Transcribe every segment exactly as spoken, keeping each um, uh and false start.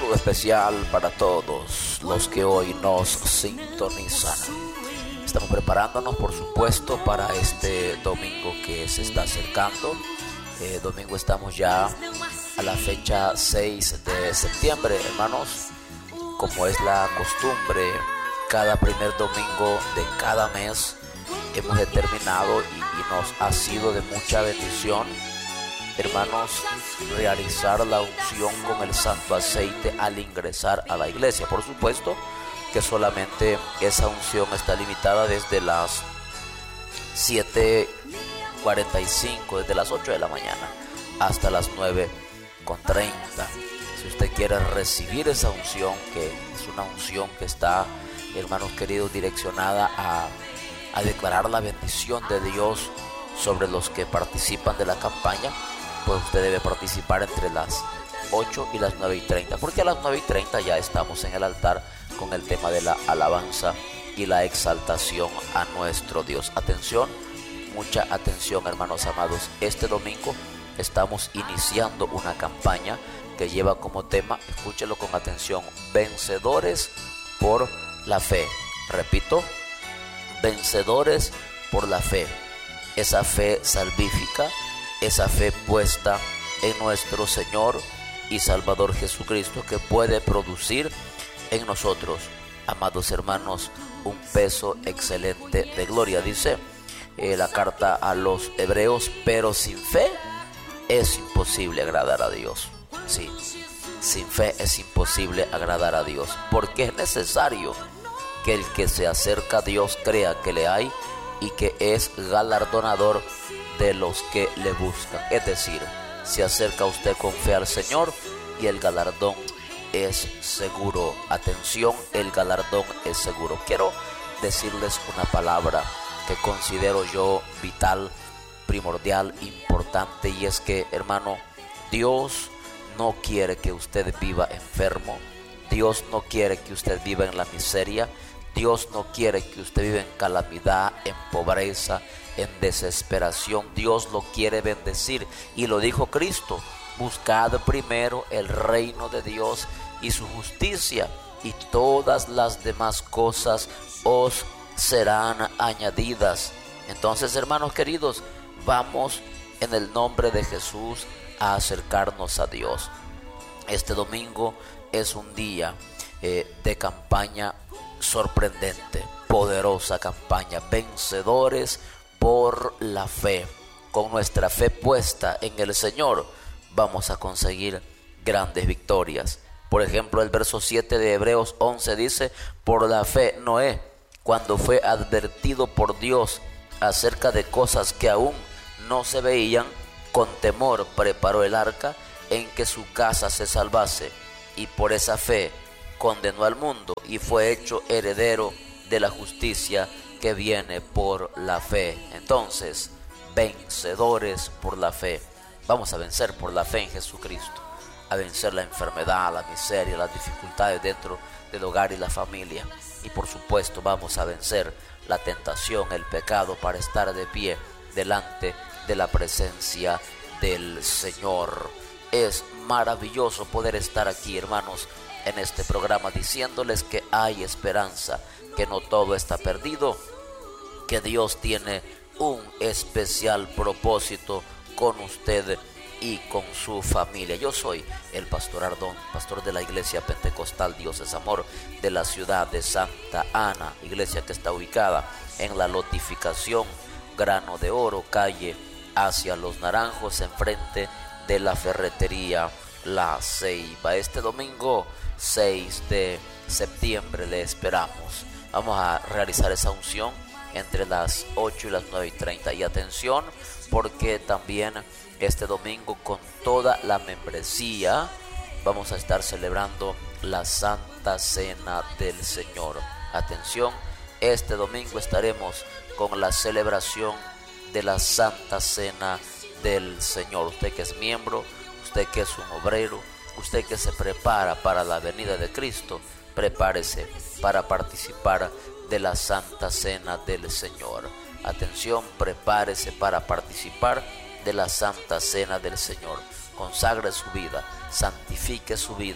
saludo especial para todos los que hoy nos sintonizan. Estamos preparándonos, por supuesto, para este domingo que se está acercando. Eh, domingo estamos ya a la fecha seis de septiembre, hermanos. Como es la costumbre, cada primer domingo de cada mes hemos determinado y, y nos ha sido de mucha bendición, hermanos, realizar la unción con el santo aceite al ingresar a la iglesia. Por supuesto que solamente esa unción está limitada desde las siete cuarenta y cinco, desde las ocho de la mañana hasta las nueve con treinta. Si usted quiere recibir esa unción, que es una unción que está, hermanos queridos, direccionada a, a declarar la bendición de Dios sobre los que participan de la campaña, pues usted debe participar entre las ocho y las nueve y treinta, porque a las nueve y treinta ya estamos en el altar con el tema de la alabanza y la exaltación a nuestro Dios. Atención, mucha atención, hermanos amados. Este domingo estamos iniciando una campaña que lleva como tema, escúchelo con atención, vencedores por la fe. Repito, vencedores por la fe. Esa fe salvífica, esa fe puesta en nuestro Señor y Salvador Jesucristo, que puede producir en nosotros, amados hermanos, un peso excelente de gloria. Dice eh, la carta a los hebreos: pero sin fe es imposible agradar a Dios. Sí, sin fe es imposible agradar a Dios, porque es necesario que el que se acerca a Dios crea que le hay y que es galardonador de los que le buscan. Es decir, se acerca usted con fe al Señor y el galardón es seguro. Atención, el galardón es seguro. Quiero decirles una palabra que considero yo vital, primordial, importante, y es que, hermano, Dios no quiere que usted viva enfermo. Dios no quiere que usted viva en la miseria. Dios no quiere que usted viva en calamidad, en pobreza, en desesperación. Dios lo quiere bendecir, y lo dijo Cristo: buscad primero el reino de Dios y su justicia, y todas las demás cosas os serán añadidas. Entonces, hermanos queridos, vamos en el nombre de Jesús a acercarnos a Dios. Este domingo es un día eh, de campaña sorprendente, poderosa campaña, vencedores por la fe. Con nuestra fe puesta en el Señor vamos a conseguir grandes victorias. Por ejemplo, el verso siete de Hebreos once dice: por la fe Noé, cuando fue advertido por Dios acerca de cosas que aún no se veían, con temor preparó el arca en que su casa se salvase, y por esa fe condenó al mundo y fue hecho heredero de la justicia que viene por la fe. Entonces, vencedores por la fe. Vamos a vencer por la fe en Jesucristo, a vencer la enfermedad, la miseria, las dificultades dentro del hogar y la familia. Y por supuesto vamos a vencer la tentación, el pecado, para estar de pie delante de la presencia del Señor. Es maravilloso poder estar aquí, hermanos, en este programa, diciéndoles que hay esperanza, que no todo está perdido, que Dios tiene un especial propósito con usted y con su familia. Yo soy el pastor Ardón, pastor de la iglesia pentecostal Dios es Amor de la ciudad de Santa Ana, iglesia que está ubicada en la lotificación Grano de Oro, calle Hacia los Naranjos, enfrente de la ferretería La Ceiba. Este domingo seis de septiembre le esperamos. Vamos a realizar esa unción entre las ocho y las nueve y treinta. Y atención, porque también este domingo, con toda la membresía, vamos a estar celebrando la Santa Cena del Señor. Atención, este domingo estaremos con la celebración de la Santa Cena del Señor. Usted que es miembro, usted que es un obrero, usted que se prepara para la venida de Cristo, prepárese para participar de la Santa Cena del Señor. Atención, prepárese para participar de la Santa Cena del Señor. Consagre su vida, santifique su vida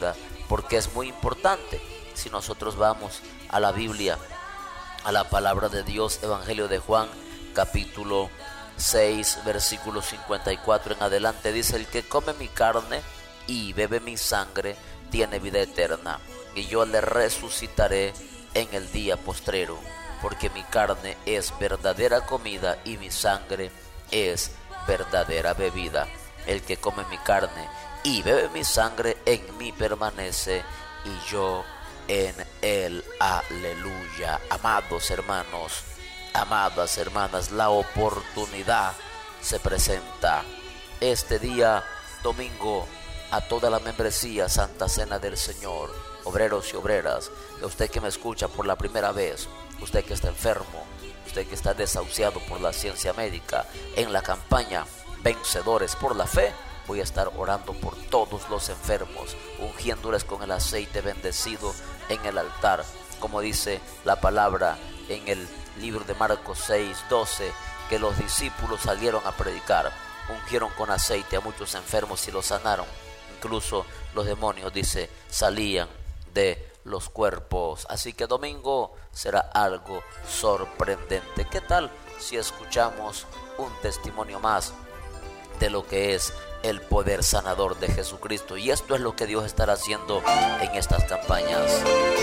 porque es muy importante. Si nosotros vamos a la Biblia, a la palabra de Dios, Evangelio de Juan, capítulo seis, versículo cincuenta y cuatro en adelante, dice: el que come mi carne y bebe mi sangre tiene vida eterna, y yo le resucitaré en el día postrero, porque mi carne es verdadera comida y mi sangre es verdadera bebida. El que come mi carne y bebe mi sangre en mí permanece y yo en él. Aleluya. Amados hermanos, amadas hermanas, la oportunidad se presenta este día domingo a toda la membresía Santa Cena del Señor, obreros y obreras, y usted que me escucha por la primera vez, usted que está enfermo, usted que está desahuciado por la ciencia médica, en la campaña Vencedores por la Fe, voy a estar orando por todos los enfermos, ungiéndoles con el aceite bendecido en el altar, como dice la palabra en el libro de Marcos seis, doce, que los discípulos salieron a predicar, ungieron con aceite a muchos enfermos y los sanaron. Incluso los demonios, dice, salían de los cuerpos. Así que domingo será algo sorprendente. ¿Qué tal si escuchamos un testimonio más de lo que es el poder sanador de Jesucristo? Y esto es lo que Dios estará haciendo en estas campañas.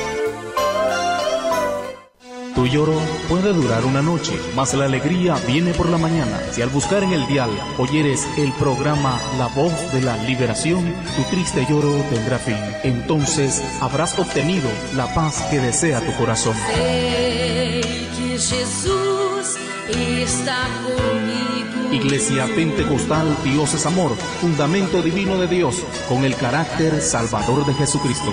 Tu lloro puede durar una noche, mas la alegría viene por la mañana. Si al buscar en el dial oyeres el programa La Voz de la Liberación, tu triste lloro tendrá fin. Entonces habrás obtenido la paz que desea tu corazón. Sei que Jesús está conmigo. Iglesia Pentecostal Dios es Amor, fundamento divino de Dios, con el carácter salvador de Jesucristo.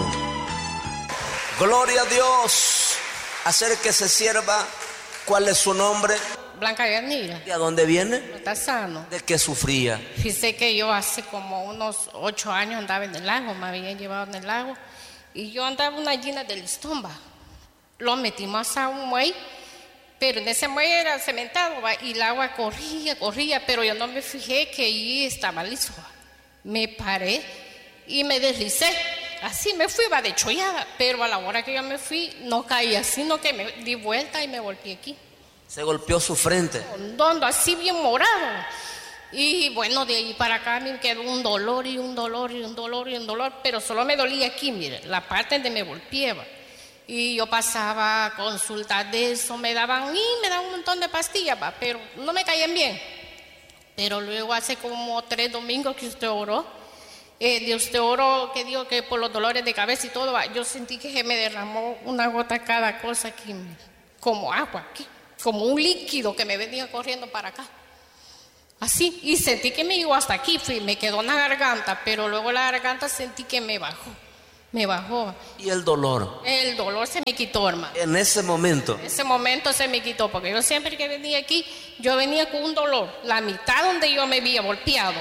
Gloria a Dios. Acérquese, sierva. ¿Cuál es su nombre? Blanca Yanira. ¿Y a dónde viene? ¿Está sano? ¿De qué sufría? Fíjese que yo hace como unos ocho años andaba en el lago, me habían llevado en el lago, y yo andaba una llena del estómago. Lo metimos a un muelle, pero en ese muelle era cementado, ¿va? Y el agua corría, corría, pero yo no me fijé que allí estaba liso. Me paré y me deslicé. Así me fui, va de chollada, pero a la hora que yo me fui no caía, sino que me di vuelta y me volví aquí. ¿Se golpeó su frente? Hondo, así bien morado. Y bueno, de ahí para acá me quedó un dolor y un dolor y un dolor y un dolor, pero solo me dolía aquí, mire, la parte donde me golpeaba. Y yo pasaba consultas de eso, me daban, y me daban un montón de pastillas, va, pero no me caían bien. Pero luego hace como tres domingos que usted oró, Eh, de usted oro que digo que por los dolores de cabeza y todo, yo sentí que se me derramó una gota cada cosa aquí, como agua aquí, como un líquido que me venía corriendo para acá, así, y sentí que me llegó hasta aquí, fui, me quedó en la garganta, pero luego la garganta sentí que me bajó, me bajó. ¿Y el dolor? El dolor se me quitó, hermano. En ese momento. En ese momento se me quitó, porque yo siempre que venía aquí, yo venía con un dolor, la mitad donde yo me había golpeado.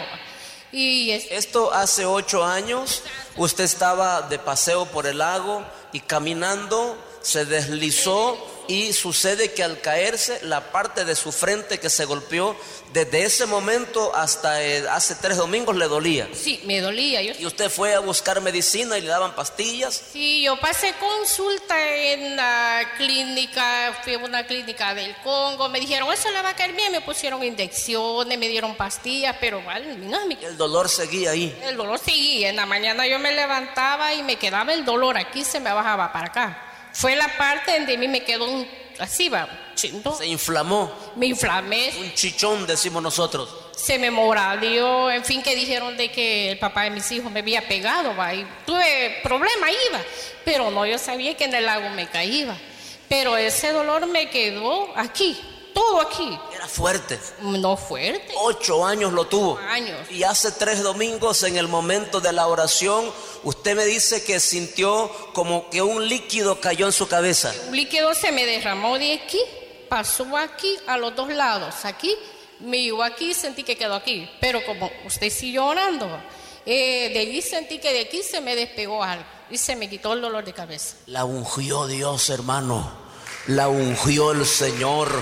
Y es... Esto hace ocho años, usted estaba de paseo por el lago y caminando se deslizó y sucede que al caerse la parte de su frente que se golpeó, desde ese momento hasta eh, hace tres domingos le dolía. Sí, me dolía. Yo... ¿Y usted fue a buscar medicina y le daban pastillas? Sí, yo pasé consulta en la clínica, fui a una clínica del Congo, me dijeron, eso le va a caer bien, me pusieron inyecciones, me dieron pastillas, pero vale, no, me... El dolor seguía ahí. El dolor seguía, en la mañana yo me levantaba y me quedaba el dolor, aquí se me bajaba para acá. Fue la parte donde a mí me quedó un, así va, chindo. Se inflamó. Me inflamé. Un chichón, decimos nosotros. Se me moradió, en fin, que dijeron de que el papá de mis hijos me había pegado, va, y tuve problema, iba, pero no, yo sabía que en el lago me caía, pero ese dolor me quedó aquí, todo aquí. Era fuerte. No fuerte. Ocho años lo tuvo. Años. Y hace tres domingos en el momento de la oración, usted me dice que sintió como que un líquido cayó en su cabeza. Un líquido se me derramó de aquí, pasó aquí a los dos lados, aquí, me llegó aquí, sentí que quedó aquí, pero como usted siguió orando, eh, de allí sentí que de aquí se me despegó algo y se me quitó el dolor de cabeza. La ungió Dios, hermano. La ungió el Señor.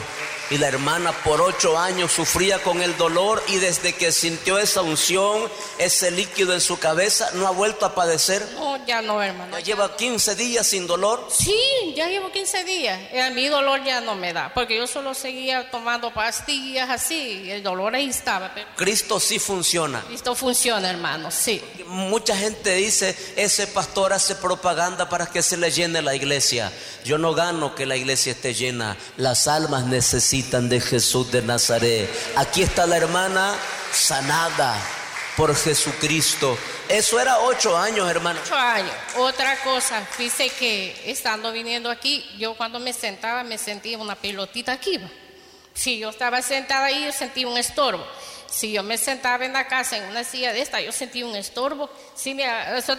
Y la hermana por ocho años sufría con el dolor, y desde que sintió esa unción, ese líquido en su cabeza, no ha vuelto a padecer. No, ya no, hermano. ¿Ya lleva quince días sin dolor? Sí, ya llevo quince días. A mí dolor ya no me da, porque yo solo seguía tomando pastillas así, el dolor ahí estaba. Pero Cristo sí funciona. esto funciona, hermano, sí. Mucha gente dice, ese pastor hace propaganda para que se le llene la iglesia. Yo no gano que la iglesia esté llena. Las almas necesitan de Jesús de Nazaret. Aquí está la hermana sanada por Jesucristo. Eso era ocho años, hermano. Ocho años. Otra cosa, dice que estando viniendo aquí, yo cuando me sentaba me sentía una pelotita aquí. ¿va? Si yo estaba sentada ahí, yo sentía un estorbo. Si yo me sentaba en la casa en una silla de esta, yo sentía un estorbo. Si me,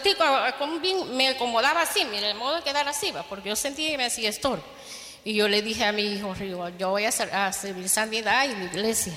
me acomodaba así, mira, de modo de quedar así, ¿va? Porque yo sentía que me hacía estorbo. Y yo le dije a mi hijo, yo voy a, hacer, a servir sanidad en la iglesia.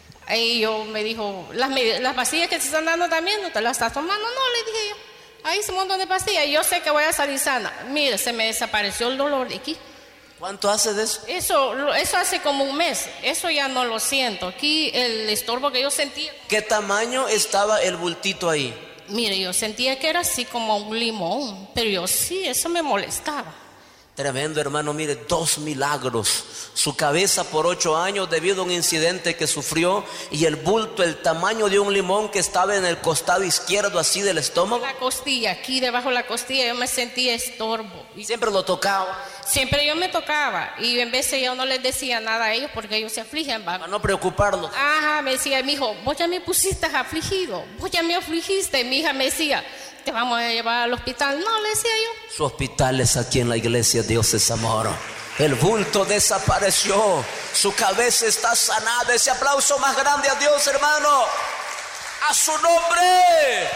Y yo me dijo, las, las pastillas que te están dando también, ¿no te las estás tomando? No, le dije yo. Ahí es un montón de pastillas y yo sé que voy a salir sana. Mire, se me desapareció el dolor de aquí. ¿Cuánto hace de eso? Eso, eso hace como un mes. Eso ya no lo siento. Aquí el estorbo que yo sentía. ¿Qué tamaño estaba el bultito ahí? Mire, yo sentía que era así como un limón, pero yo sí, eso me molestaba. Tremendo, hermano, mire, dos milagros. Su cabeza por ocho años debido a un incidente que sufrió, y el bulto, el tamaño de un limón que estaba en el costado izquierdo así del estómago. La costilla, aquí debajo de la costilla yo me sentía estorbo. Y siempre lo tocaba. Siempre yo me tocaba, y en vez de yo no les decía nada a ellos porque ellos se afligen. ¿va? Para no preocuparlos. Ajá, me decía mi hijo, vos ya me pusiste afligido, vos ya me afligiste. Mi hija me decía, te vamos a llevar al hospital. No, le decía yo. Su hospital es aquí en la iglesia Dios es Amor. El bulto desapareció, su cabeza está sanada. Ese aplauso más grande a Dios, hermano. A su nombre.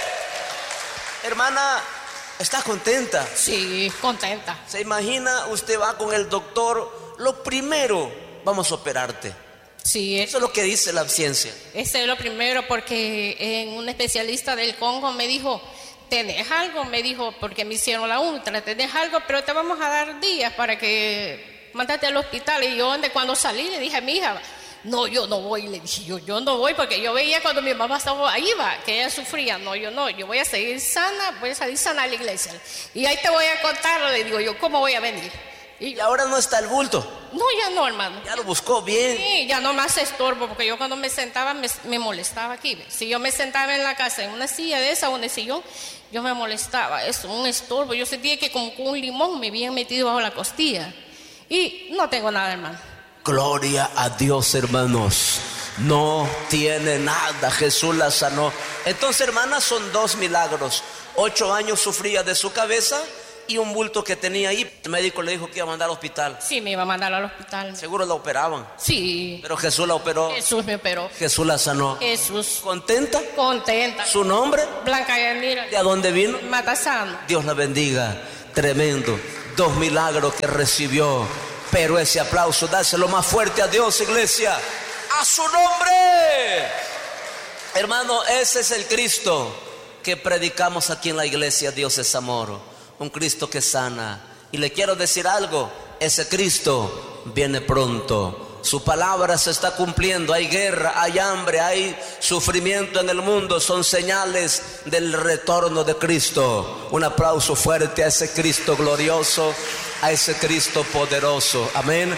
Hermana, ¿está contenta? Sí, contenta. ¿Se imagina? Usted va con el doctor, lo primero, vamos a operarte. Sí, eso es lo que dice la ciencia. Eso es lo primero, porque en un especialista del Congo me dijo, ¿tenés algo? Me dijo, porque me hicieron la ultra, ¿tenés algo? Pero te vamos a dar días para que mandate al hospital. Y yo, cuando salí, le dije a mi hija, no, yo no voy. Le dije, yo, yo no voy, porque yo veía cuando mi mamá estaba ahí, va, que ella sufría. No, yo no, yo voy a seguir sana, voy a salir sana a la iglesia. Y ahí te voy a contar, le digo yo, ¿cómo voy a venir? Y, ¿Y ahora no está el bulto? No, ya no, hermano. Ya lo buscó bien. Sí, ya no me hace estorbo, porque yo cuando me sentaba me, me molestaba aquí. Si yo me sentaba en la casa, en una silla de esa, o en el sillón, yo me molestaba, es un estorbo. Yo sentía que como con un limón me habían metido bajo la costilla. Y no tengo nada, hermano. Gloria a Dios, hermanos. No tiene nada, Jesús la sanó. Entonces, hermanas, son dos milagros. Ocho años sufría de su cabeza y un bulto que tenía ahí. El médico le dijo que iba a mandar al hospital. Sí, me iba a mandar al hospital. Seguro la operaban. Sí. Pero Jesús la operó. Jesús me operó. Jesús la sanó. Jesús. ¿Contenta? Contenta. ¿Su nombre? Blanca Yanira. ¿De a dónde vino? Matazán. Dios la bendiga. Tremendo. Dos milagros que recibió. Pero ese aplauso, dáselo más fuerte a Dios, iglesia. ¡A su nombre! Hermano, ese es el Cristo que predicamos aquí en la iglesia Dios es Amor. Un Cristo que sana. Y le quiero decir algo, ese Cristo viene pronto. Su palabra se está cumpliendo. Hay guerra, hay hambre, hay sufrimiento en el mundo. Son señales del retorno de Cristo. Un aplauso fuerte a ese Cristo glorioso, a ese Cristo poderoso. Amén.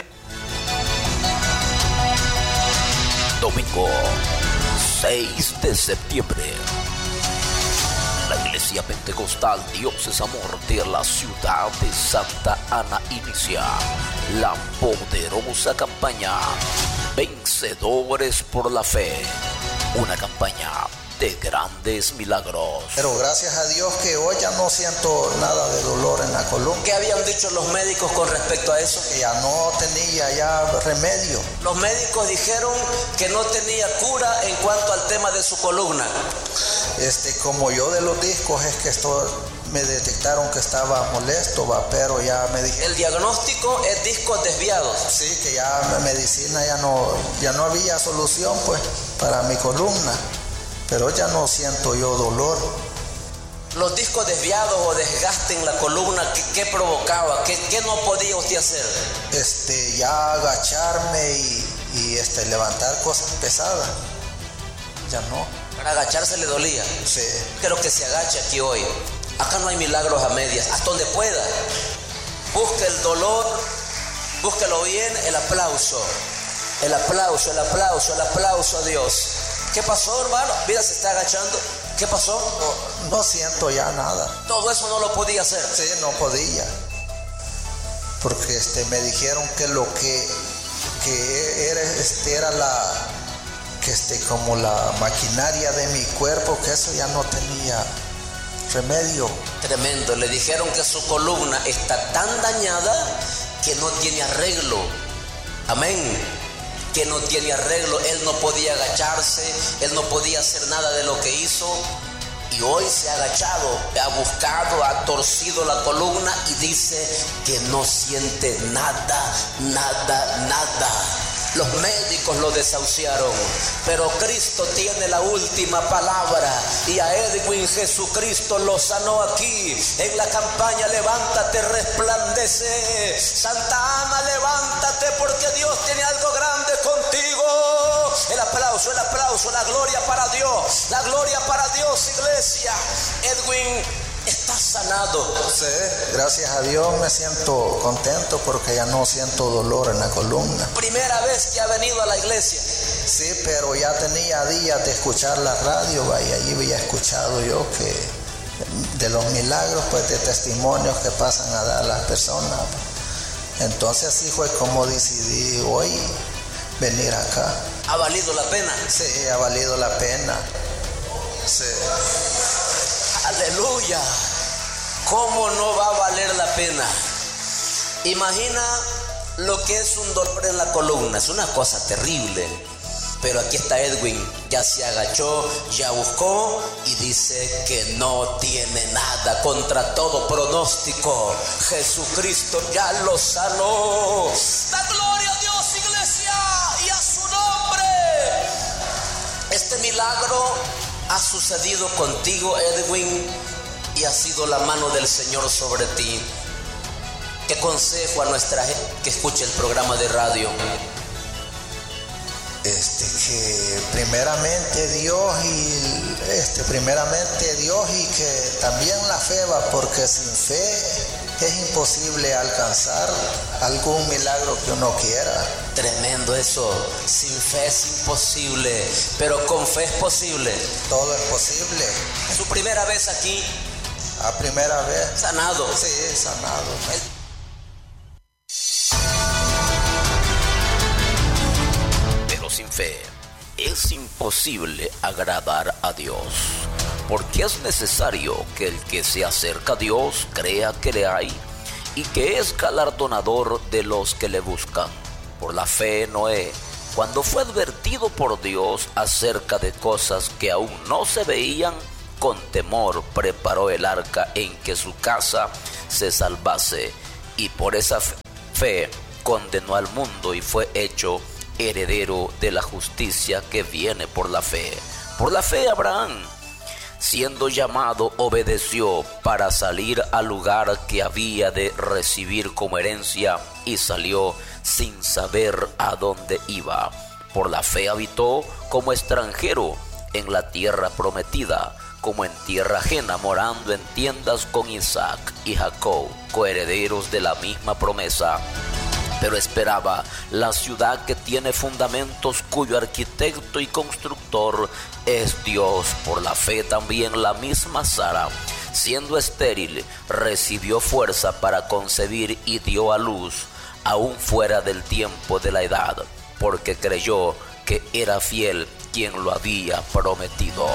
Domingo seis de septiembre. La iglesia pentecostal Dios es Amor de la ciudad de Santa Ana inicia la poderosa campaña Vencedores por la Fe, una campaña de grandes milagros. Pero gracias a Dios que hoy ya no siento nada de dolor en la columna. ¿Qué habían dicho los médicos con respecto a eso? Que ya no tenía ya remedio. Los médicos dijeron que no tenía cura en cuanto al tema de su columna. Este, como yo de los discos es que esto me detectaron que estaba molesto, va, pero ya me dijeron. El diagnóstico es discos desviados. Sí, que ya la medicina ya no, ya no había solución pues para mi columna, pero ya no siento yo dolor. Los discos desviados o desgaste en la columna, ¿qué, qué provocaba? ¿Qué, ¿Qué no podía usted hacer? Este, ya agacharme y, y este, levantar cosas pesadas. Ya no. Para agacharse le dolía. Sí. Quiero que se agache aquí hoy. Acá no hay milagros a medias. Hasta donde pueda. Busque el dolor, búsquelo bien, el aplauso. El aplauso, el aplauso, el aplauso a Dios. ¿Qué pasó, hermano? Mira, se está agachando. ¿Qué pasó? No, no siento ya nada. Todo eso no lo podía hacer. Sí, no podía. Porque este, me dijeron que lo que, que era, este, era la, que este, como la maquinaria de mi cuerpo, que eso ya no tenía remedio. Tremendo. Le dijeron que su columna está tan dañada que no tiene arreglo. Amén. Que no tiene arreglo. Él no podía agacharse, él no podía hacer nada de lo que hizo. Y hoy se ha agachado, ha buscado, ha torcido la columna y dice que no siente nada, nada, nada. Los médicos lo desahuciaron, pero Cristo tiene la última palabra y a Edwin Jesucristo lo sanó aquí en la campaña Levántate, resplandece. Santa Ana, levántate porque Dios tiene algo grande contigo. El aplauso, el aplauso, la gloria para Dios, la gloria para Dios, iglesia. Edwin está sanado. Sí, gracias a Dios me siento contento porque ya no siento dolor en la columna. Primera vez que ha venido a la iglesia. Sí, pero ya tenía días de escuchar la radio, y allí había escuchado yo que de los milagros, pues de testimonios que pasan a dar las personas. Entonces así fue como decidí hoy venir acá. ¿Ha valido la pena? Sí, ha valido la pena. Sí. Aleluya. ¿Cómo no va a valer la pena? Imagina lo que es un dolor en la columna. Es una cosa terrible. Pero aquí está Edwin. Ya se agachó, ya buscó y dice que no tiene nada. Contra todo pronóstico, Jesucristo ya lo sanó. ¡La gloria a Dios, iglesia! ¡Y a su nombre! Este milagro ha sucedido contigo, Edwin, y ha sido la mano del Señor sobre ti. ¿Qué consejo a nuestra gente que escuche el programa de radio? Este, que primeramente Dios y este, primeramente Dios y que también la fe va, porque sin fe es imposible alcanzar algún milagro que uno quiera. Tremendo eso. Sin fe es imposible, pero con fe es posible. Todo es posible. Su primera vez aquí. A primera vez. Sanado. Sí, sanado. Pero sin fe es imposible agradar a Dios, porque es necesario que el que se acerca a Dios crea que le hay y que es galardonador de los que le buscan. Por la fe, Noé, cuando fue advertido por Dios acerca de cosas que aún no se veían, con temor preparó el arca en que su casa se salvase, y por esa fe condenó al mundo y fue hecho heredero de la justicia que viene por la fe. Por la fe Abraham, siendo llamado, obedeció para salir al lugar que había de recibir como herencia, y salió sin saber a dónde iba. Por la fe habitó como extranjero en la tierra prometida, como en tierra ajena, morando en tiendas con Isaac y Jacob, coherederos de la misma promesa. Pero esperaba la ciudad que tiene fundamentos, cuyo arquitecto y constructor es Dios. Por la fe también la misma Sara, siendo estéril, recibió fuerza para concebir y dio a luz, aún fuera del tiempo de la edad, porque creyó que era fiel quien lo había prometido.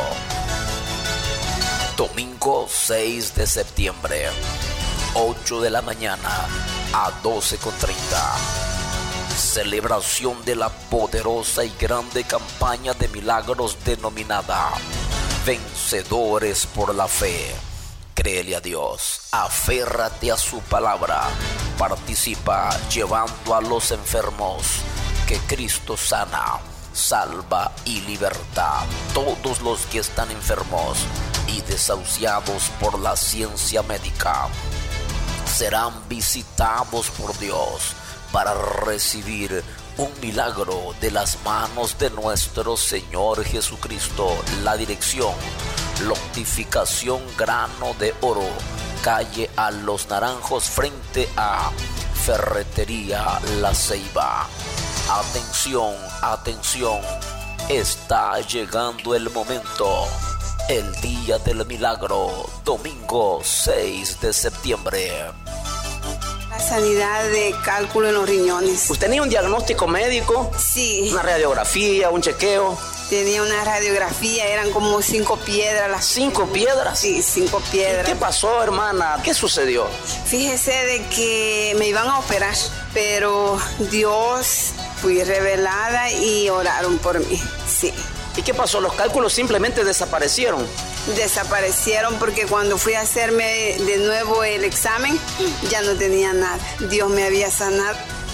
Domingo seis de septiembre, ocho de la mañana a doce con treinta. Celebración de la poderosa y grande campaña de milagros denominada Vencedores por la Fe. Créele a Dios, aférrate a su palabra, participa llevando a los enfermos que Cristo sana, salva y liberta. Todos los que están enfermos y desahuciados por la ciencia médica serán visitados por Dios para recibir un milagro de las manos de nuestro Señor Jesucristo. La dirección: Lotificación Grano de Oro, calle A Los Naranjos, frente a Ferretería La Ceiba. Atención, atención, está llegando el momento. El día del milagro, domingo seis de septiembre. La sanidad de cálculo en los riñones. ¿Usted tenía un diagnóstico médico? Sí. ¿Una radiografía, un chequeo? Tenía una radiografía, eran como cinco piedras. Las ¿Cinco piedras? Sí, cinco piedras. ¿Qué pasó, hermana? ¿Qué sucedió? Fíjese de que me iban a operar, pero Dios, fui revelada y oraron por mí, sí. ¿Y qué pasó? ¿Los cálculos simplemente desaparecieron? Desaparecieron porque cuando fui a hacerme de nuevo el examen, ya no tenía nada. Dios me había sanado.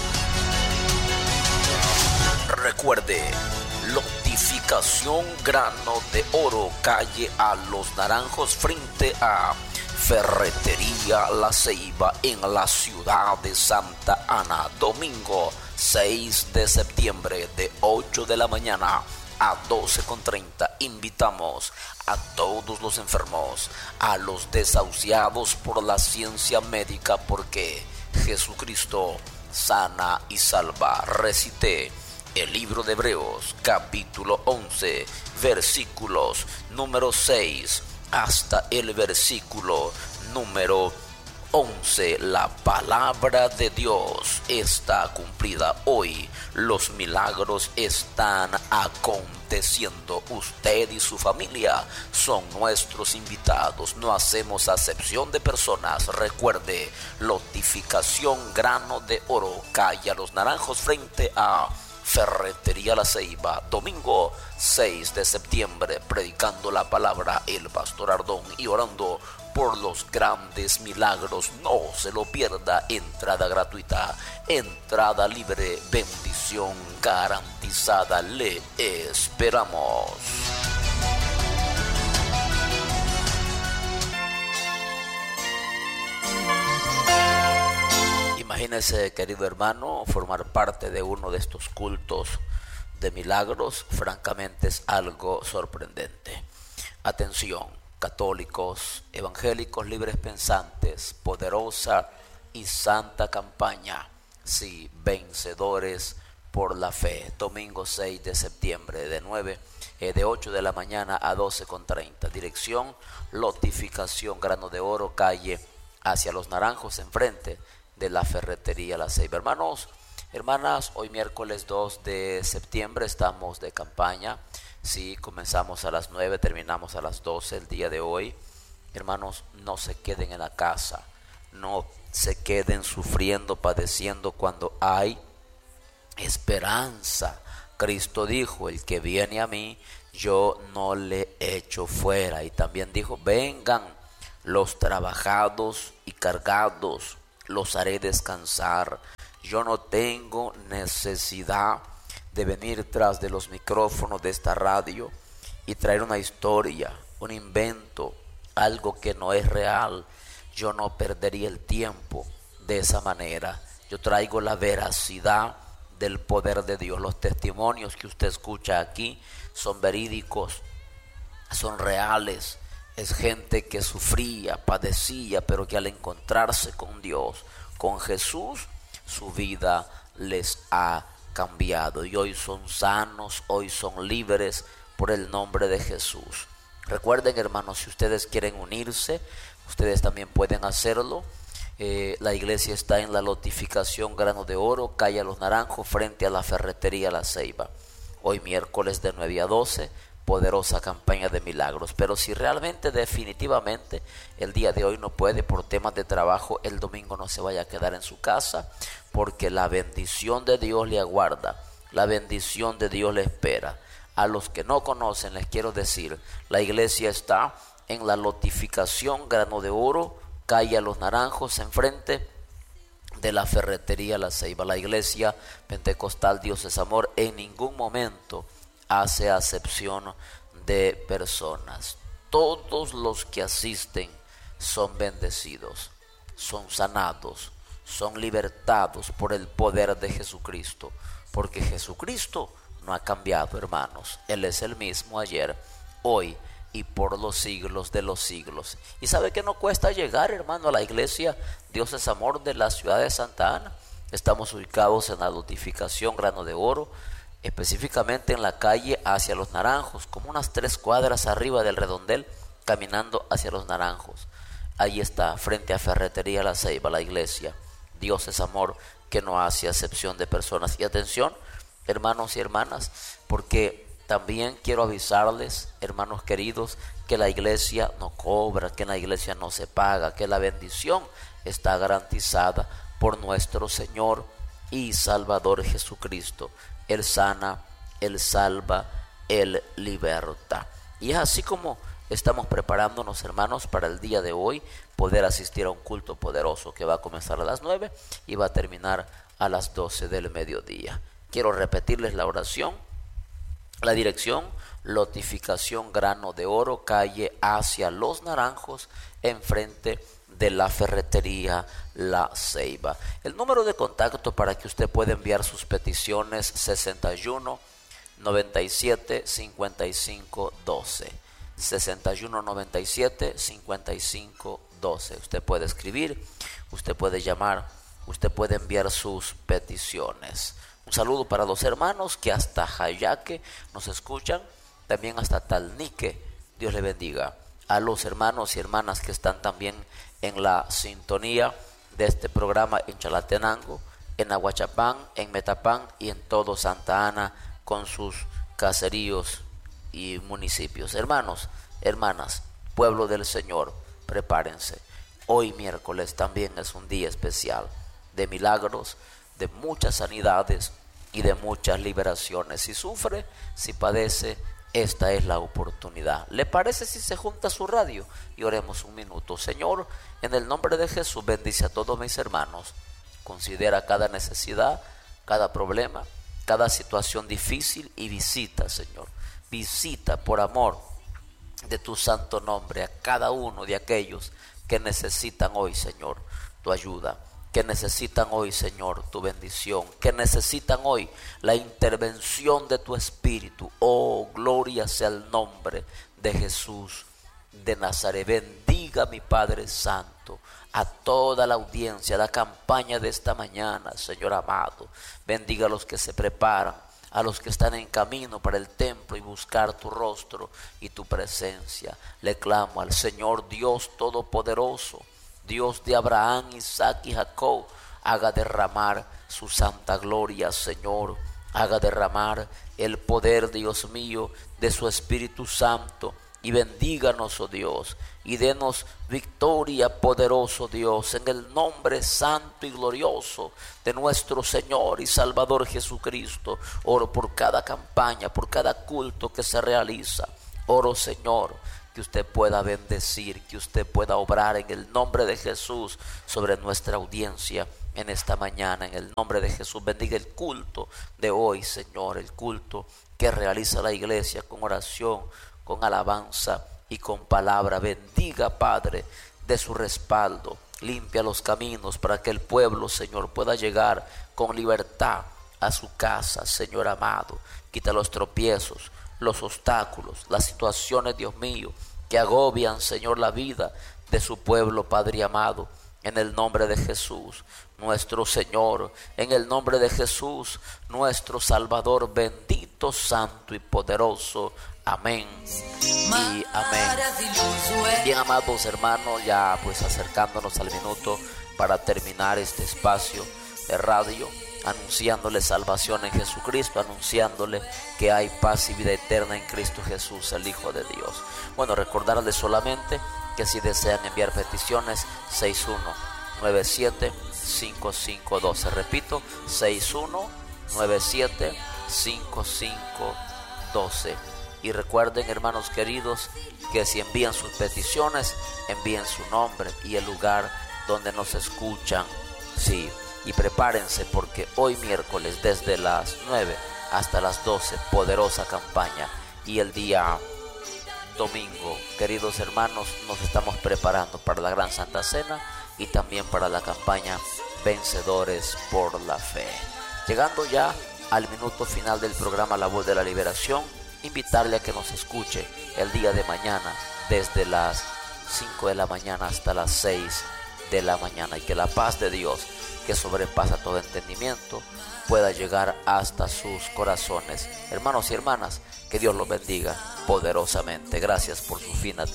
Recuerde, Lotificación Grano de Oro, calle A Los Naranjos, frente a Ferretería La Ceiba, en la ciudad de Santa Ana. Domingo seis de septiembre, de ocho de la mañana a doce con treinta. Invitamos a todos los enfermos, a los desahuciados por la ciencia médica, porque Jesucristo sana y salva. Recité el libro de Hebreos, capítulo once, versículos número seis hasta el versículo número once. La palabra de Dios está cumplida hoy. Los milagros están aconteciendo. Usted y su familia son nuestros invitados. No hacemos acepción de personas. Recuerde, Lotificación Grano de Oro, calle A Los Naranjos, frente a Ferretería La Ceiba. Domingo seis de septiembre, predicando la palabra el pastor Ardón y orando por los grandes milagros. No se lo pierda. Entrada gratuita, entrada libre, bendición garantizada. Le esperamos. Imagínese, querido hermano, formar parte de uno de estos cultos de milagros. Francamente es algo sorprendente. Atención, católicos, evangélicos, libres pensantes, poderosa y santa campaña. Sí, vencedores por la fe. Domingo seis de septiembre, de nueve, eh, de ocho de la mañana a doce con treinta. Dirección: Lotificación Grano de Oro, calle hacia Los Naranjos, enfrente de la Ferretería La Ceiba. Hermanos, hermanas, hoy miércoles dos de septiembre estamos de campaña. Sí, comenzamos a las nueve, terminamos a las doce el día de hoy. Hermanos, no se queden en la casa, no se queden sufriendo, padeciendo, cuando hay esperanza. Cristo dijo: el que viene a mí, yo no le echo fuera. Y también dijo: vengan los trabajados y cargados, los haré descansar. Yo no tengo necesidad de venir tras de los micrófonos de esta radio y traer una historia, un invento, algo que no es real. Yo no perdería el tiempo de esa manera. Yo traigo la veracidad del poder de Dios. Los testimonios que usted escucha aquí son verídicos, son reales. Es gente que sufría, padecía, pero que al encontrarse con Dios, con Jesús, su vida les ha cambiado. Y hoy son sanos, hoy son libres por el nombre de Jesús. Recuerden, hermanos, si ustedes quieren unirse, ustedes también pueden hacerlo. Eh, la iglesia está en la Lotificación Grano de Oro, calle A Los Naranjos, frente a la Ferretería La Ceiba. Hoy miércoles de nueve a doce, poderosa campaña de milagros. Pero si realmente definitivamente el día de hoy no puede por temas de trabajo, el domingo no se vaya a quedar en su casa, porque la bendición de Dios le aguarda, la bendición de Dios le espera. A los que no conocen les quiero decir, la iglesia está en la Lotificación Grano de Oro, calle A Los Naranjos, enfrente de la Ferretería La Ceiba. La iglesia pentecostal Dios es Amor en ningún momento hace acepción de personas. Todos los que asisten son bendecidos, son sanados, son libertados por el poder de Jesucristo, porque Jesucristo no ha cambiado, hermanos. Él es el mismo ayer, hoy y por los siglos de los siglos. Y sabe que no cuesta llegar, hermano, a la iglesia Dios es Amor de la ciudad de Santa Ana. Estamos ubicados en la notificación Grano de Oro, específicamente en la calle hacia Los Naranjos, como unas tres cuadras arriba del redondel, caminando hacia Los Naranjos. Ahí está, frente a Ferretería La Ceiba, la iglesia Dios es Amor, que no hace acepción de personas. Y atención, hermanos y hermanas, porque también quiero avisarles, hermanos queridos, que la iglesia no cobra, que la iglesia no se paga, que la bendición está garantizada por nuestro Señor y Salvador Jesucristo. Él sana, Él salva, Él liberta. Y es así como estamos preparándonos, hermanos, para el día de hoy poder asistir a un culto poderoso que va a comenzar a las nueve y va a terminar a las doce del mediodía. Quiero repetirles la oración, la dirección: Notificación Grano de Oro, calle hacia Los Naranjos, enfrente de la Ferretería La Ceiba. El número de contacto para que usted pueda enviar sus peticiones: sesenta y uno, noventa y siete, cincuenta y cinco, doce. sesenta y uno, noventa y siete, cincuenta y cinco, doce. Usted puede escribir, usted puede llamar, usted puede enviar sus peticiones. Un saludo para los hermanos que hasta Jayaque nos escuchan, también hasta Talnique. Dios le bendiga. A los hermanos y hermanas que están también en la sintonía de este programa en Chalatenango, en Aguachapán, en Metapán y en todo Santa Ana con sus caseríos y municipios. Hermanos, hermanas, pueblo del Señor, prepárense. Hoy miércoles también es un día especial de milagros, de muchas sanidades y de muchas liberaciones. Si sufre, si padece, esta es la oportunidad. ¿Le parece si se junta su radio y oremos un minuto? Señor, en el nombre de Jesús, bendice a todos mis hermanos. Considera cada necesidad, cada problema, cada situación difícil y visita, Señor. Visita por amor de tu santo nombre a cada uno de aquellos que necesitan hoy, Señor, tu ayuda, que necesitan hoy, Señor, tu bendición, que necesitan hoy la intervención de tu Espíritu. Oh, gloria sea el nombre de Jesús de Nazaret. Bendiga, mi Padre Santo, a toda la audiencia, la campaña de esta mañana, Señor amado. Bendiga a los que se preparan, a los que están en camino para el templo y buscar tu rostro y tu presencia. Le clamo al Señor Dios Todopoderoso, Dios de Abraham, Isaac y Jacob, haga derramar su santa gloria, Señor. Haga derramar el poder, Dios mío, de su Espíritu Santo. Y bendíganos, oh Dios, y denos victoria, poderoso Dios, en el nombre santo y glorioso de nuestro Señor y Salvador Jesucristo. Oro por cada campaña, por cada culto que se realiza. Oro, Señor, que usted pueda bendecir, que usted pueda obrar en el nombre de Jesús sobre nuestra audiencia en esta mañana. En el nombre de Jesús, bendiga el culto de hoy, Señor, el culto que realiza la iglesia con oración, con alabanza y con palabra. Bendiga, Padre, de su respaldo. Limpia los caminos para que el pueblo, Señor, pueda llegar con libertad a su casa, Señor amado. Quita los tropiezos, los obstáculos, las situaciones, Dios mío, que agobian, Señor, la vida de su pueblo, Padre amado. En el nombre de Jesús, nuestro Señor, en el nombre de Jesús, nuestro Salvador, bendito, santo y poderoso. Amén y amén. Bien, amados hermanos, ya pues acercándonos al minuto para terminar este espacio de radio, anunciándole salvación en Jesucristo, anunciándole que hay paz y vida eterna en Cristo Jesús, el Hijo de Dios. Bueno, recordarles solamente que si desean enviar peticiones, seis uno nueve siete cinco cinco uno dos. Repito, seis uno nueve siete cinco cinco uno dos. Y recuerden, hermanos queridos, que si envían sus peticiones, envíen su nombre y el lugar donde nos escuchan. Sí, y prepárense porque hoy miércoles desde las nueve hasta las doce, poderosa campaña. Y el día domingo, queridos hermanos, nos estamos preparando para la Gran Santa Cena y también para la campaña Vencedores por la Fe. Llegando ya al minuto final del programa La Voz de la Liberación, invitarle a que nos escuche el día de mañana desde las cinco de la mañana hasta las seis de la mañana, y que la paz de Dios, que sobrepasa todo entendimiento, pueda llegar hasta sus corazones. Hermanos y hermanas, que Dios los bendiga poderosamente. Gracias por su fina atención.